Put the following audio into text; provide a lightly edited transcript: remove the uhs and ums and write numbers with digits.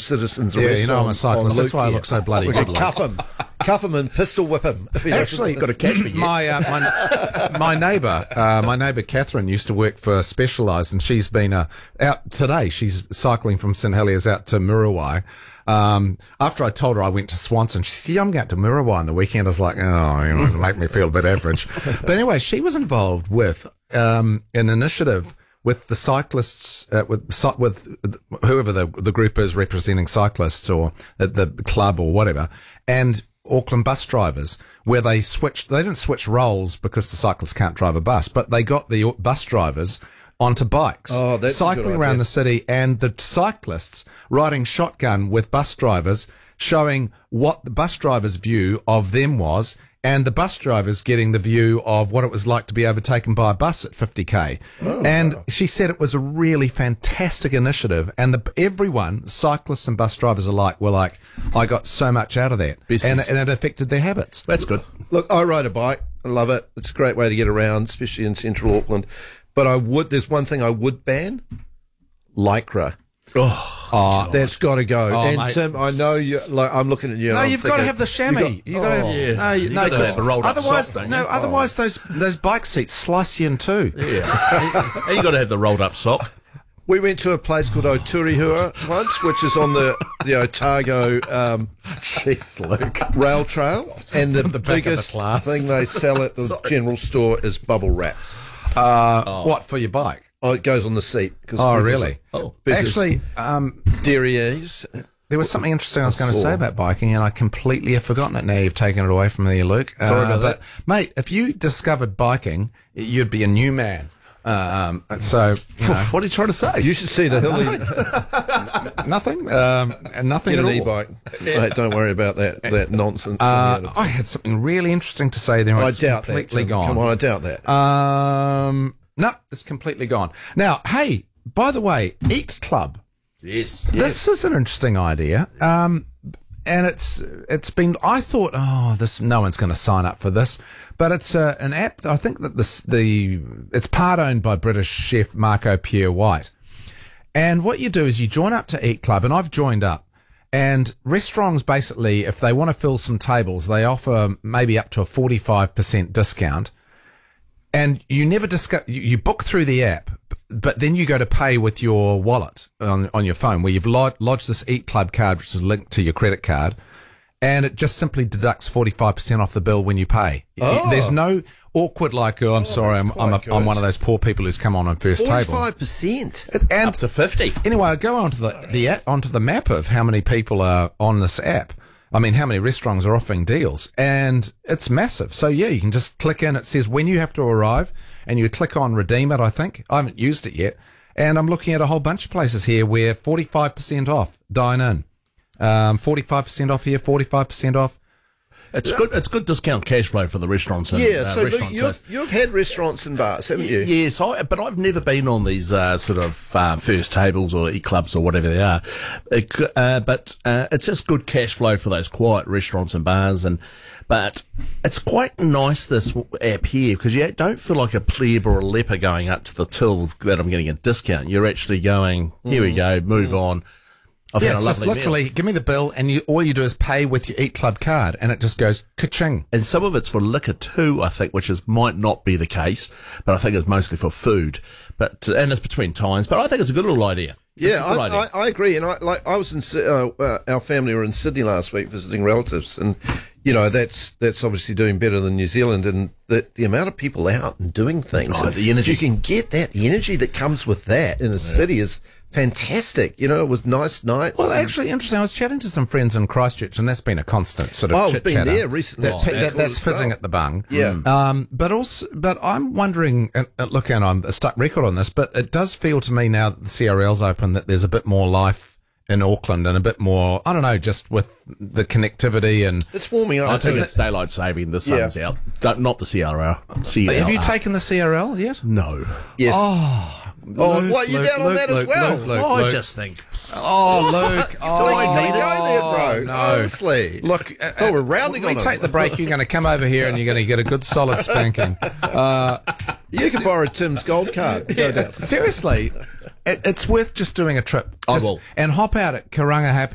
citizens Yeah, arrest. you know I'm a cyclist. That's why I Luke look so bloody We good. could cuff him and pistol whip him. If he Actually, got to catch me. my neighbour Catherine used to work for Specialised, and she's been out today. She's cycling from St Heliers out to Muriwai. After I told her I went to Swanson, she said, "Yeah, I'm going to Muriwai on the weekend." I was like, "Oh, it'll make me feel a bit average." But anyway, she was involved with an initiative with the cyclists, with whoever the group is representing cyclists, or the club or whatever, and Auckland bus drivers, where they didn't switch roles because the cyclists can't drive a bus, but they got the bus drivers onto bikes, cycling around the city, and the cyclists riding shotgun with bus drivers, showing what the bus drivers' view of them was, and the bus drivers getting the view of what it was like to be overtaken by a bus at 50k. She said it was a really fantastic initiative, and everyone, cyclists and bus drivers alike, were like, I got so much out of that, and it affected their habits. That's good. Look, I ride a bike. I love it. It's a great way to get around, especially in central Auckland. But there's one thing I would ban: Lycra. Oh, that's got to go. Oh, and mate. Tim, I know you. Like, I'm looking at you. No, and I'm you've got to thinking, have the chamois. you got- You gotta have a rolled up otherwise, sock, don't you? otherwise those bike seats slice you in two. Yeah. You got to have the rolled up sock. We went to a place called Oturihua once, which is on the Otago Jeez, Luke. rail trail, and the back of the biggest class. thing they sell at the general store is bubble wrap. What, for your bike? Oh, it goes on the seat. Oh, really? Because Actually, derrieres. there was something interesting I was going to say about biking, and I completely have forgotten it now. You've taken it away from me, Luke. Sorry about that. Mate, if you discovered biking, you'd be a new man. So, you know, What are you trying to say? You should see the hilly nothing, and nothing get at an all. e-bike. Mate, don't worry about that nonsense. I had something really interesting to say there. And I it's doubt that. completely Tim. gone. Come on, I doubt that. No, it's completely gone. Now, hey, by the way, Eats Club. Yes. This is an interesting idea. And it's been, I thought, no one's going to sign up for this, but it's an app. I think that it's part owned by British chef Marco Pierre White. And what you do is you join up to Eat Club, and I've joined up. And restaurants, basically, if they want to fill some tables, they offer maybe up to a 45% discount. And you never you book through the app, but then you go to pay with your wallet on your phone, where you've lodged this Eat Club card, which is linked to your credit card, and it just simply deducts 45% off the bill when you pay. There's no awkward I'm sorry, I'm one of those poor people who's come on first table. 45%. And Up to 50. anyway, I go onto the map of how many people are on this app. I mean, how many restaurants are offering deals, and it's massive. So yeah, you can just click in. It says when you have to arrive, and you click on redeem it. I think I haven't used it yet, and I'm looking at a whole bunch of places here where 45% off. Dine in, 45% off here, 45% off. It's good. It's good discount cash flow for the restaurants. And, Yeah, so Luke, restaurants. you've had restaurants and bars, haven't you? Yes, but I've never been on these sort of first tables or e-clubs or whatever they are. But it's just good cash flow for those quiet restaurants and bars. But it's quite nice, this app here, because you don't feel like a pleb or a leper going up to the till that I'm getting a discount. You're actually going, here we go, move on. I've had a It's just lovely literally meal. give me the bill, and all you do is pay with your Eat Club card, and it just goes ka-ching. And some of it's for liquor too, I think, which might not be the case, but I think it's mostly for food. And it's between times. But I think it's a good little idea. Yeah, It's a good idea. I agree. And I was in our family were in Sydney last week visiting relatives, and that's obviously doing better than New Zealand, and the amount of people out and doing things. Oh, the energy. If you can get that, the energy that comes with that in a city is fantastic. It was nice nights. Well, actually, interesting. I was chatting to some friends in Christchurch, and that's been a constant sort of I've chit been chatter. there recently. That's fizzing at the bung. Yeah. But I'm wondering. Look, and I'm a stuck record on this, but it does feel to me now that the CRL's open that there's a bit more life in Auckland and a bit more. I don't know, just with the connectivity and. It's warming up. I think Is it's daylight saving. The sun's out. Not the CRL. Have you taken the CRL yet? No. Yes. Luke, what, you down on that as well? Luke, I just think. Oh, Luke. Oh, I you need go it? there, bro. No. Honestly. Look, we're rounding when on we them. take the break, you're going to come over here and you're going to get a good solid spanking. You can borrow Tim's gold card. No doubt. Seriously, it's worth just doing a trip. I will. And hop out at Karanga Happy.